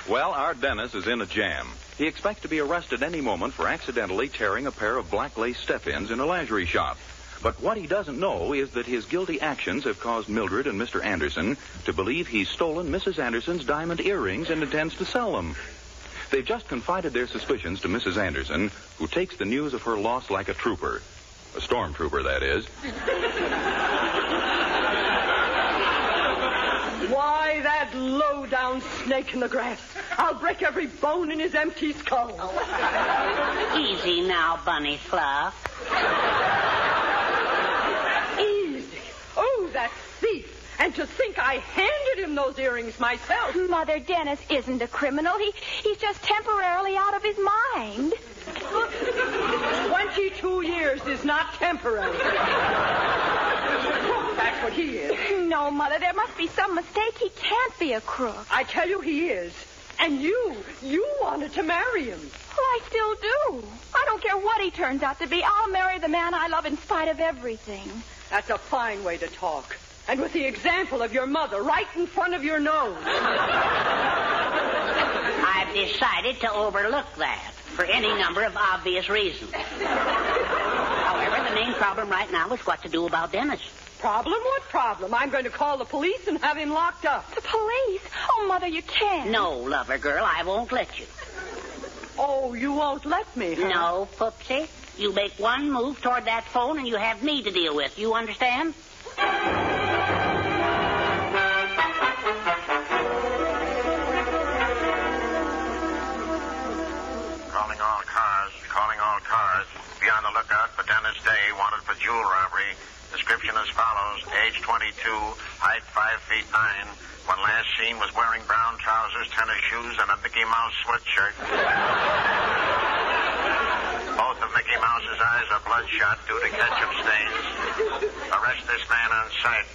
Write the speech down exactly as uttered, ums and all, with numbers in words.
Well, our Dennis is in a jam. He expects to be arrested any moment for accidentally tearing a pair of black lace step-ins in a lingerie shop. But what he doesn't know is that his guilty actions have caused Mildred and Mister Anderson to believe he's stolen Missus Anderson's diamond earrings and intends to sell them. They've just confided their suspicions to Missus Anderson, who takes the news of her loss like a trooper. A stormtrooper, that is. Why, that low-down snake in the grass. I'll break every bone in his empty skull. Easy now, Bunny Fluff. Easy. Oh, that thief. And to think I handed him those earrings myself. Mother, Dennis isn't a criminal. He He's just temporarily out of his mind. Twenty-two years is not temporary. That's what he is. No, Mother, there must be some mistake. He can't be a crook. I tell you he is. And you, you wanted to marry him. Well, I still do. I don't care what he turns out to be. I'll marry the man I love in spite of everything. That's a fine way to talk. And with the example of your mother right in front of your nose. I've decided to overlook that for any number of obvious reasons. However, the main problem right now is what to do about Dennis. Problem? What problem? I'm going to call the police and have him locked up. The police? Oh, Mother, you can't. No, lover girl, I won't let you. Oh, you won't let me, huh? No, Poopsie. You make one move toward that phone and you have me to deal with. You understand? Calling all cars, calling all cars. Be on the lookout for Dennis Day, wanted for jewel robbery. Description as follows. Age twenty-two, height five feet nine. When last seen was wearing brown trousers, tennis shoes, and a Mickey Mouse sweatshirt. Both of Mickey Mouse's eyes are bloodshot due to ketchup stains. Arrest this man on sight.